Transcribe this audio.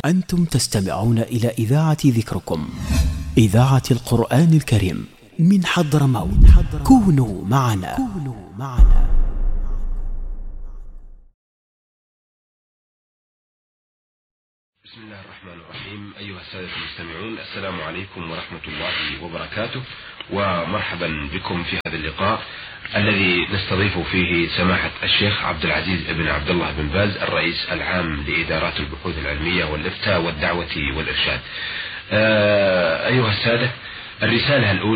أنتم تستمعون إلى إذاعة ذكركم، إذاعة القرآن الكريم من حضرموت. كونوا معنا. بسم الله الرحمن الرحيم. أيها السادة المستمعون، السلام عليكم ورحمة الله وبركاته، ومرحبا بكم في هذا اللقاء الذي نستضيف فيه سماحة الشيخ عبد العزيز بن عبد الله بن باز، الرئيس العام لإدارات البحوث العلمية والإفتاء والدعوة والإرشاد. أيها السادة، الرسالة الأولى